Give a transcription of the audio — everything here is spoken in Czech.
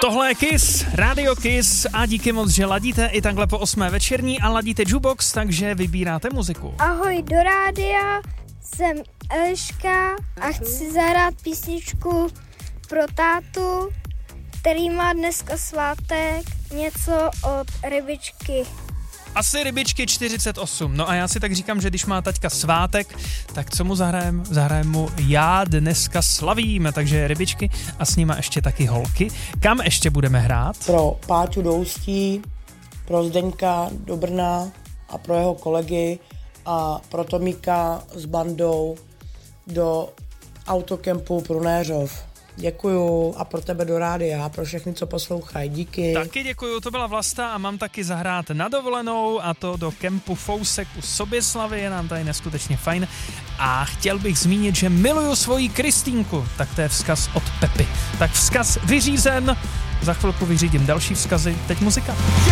Tohle je Kiss, Radio Kiss a díky moc, že ladíte i takhle po 8. večerní a ladíte Jukebox, takže vybíráte muziku. Ahoj do rádia, jsem Eliška a chci zahrát písničku pro tátu, který má dneska svátek, něco od Rybičky. Asi Rybičky 48. No a já si tak říkám, že když má taťka svátek, tak co mu zahrajem? Zahrajem mu Já dneska slavím, takže Rybičky a s nima ještě taky holky. Kam ještě budeme hrát? Pro Páťu do Ústí, pro Zdeňka do Brna a pro jeho kolegy a pro Tomíka s bandou do autokempu Prunéřov. Děkuju a pro tebe do rádia a pro všechny, co poslouchají. Díky. Taky děkuju, to byla Vlasta a mám taky zahrát na dovolenou a to do kempu Fousek u Soběslavy, je nám tady neskutečně fajn a chtěl bych zmínit, že miluju svoji Kristýnku, tak to je vzkaz od Pepy. Tak vzkaz vyřízen, za chvilku vyřídím další vzkazy, teď muzika.